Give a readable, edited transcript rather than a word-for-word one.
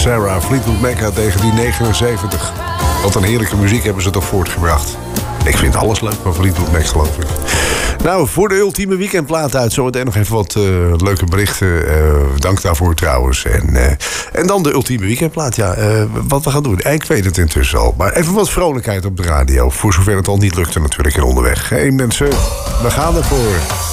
Sarah, Fleetwood Mac uit 1979. Wat een heerlijke muziek hebben ze toch voortgebracht. Ik vind alles leuk van Fleetwood Mac, geloof ik. Nou, voor de ultieme weekendplaat uit. Zometeen nog even wat leuke berichten. Dank daarvoor trouwens. En dan de ultieme weekendplaat. Ja, wat we gaan doen. Ik weet het intussen al. Maar even wat vrolijkheid op de radio. Voor zover het al niet lukte natuurlijk in onderweg. Hé mensen, we gaan ervoor.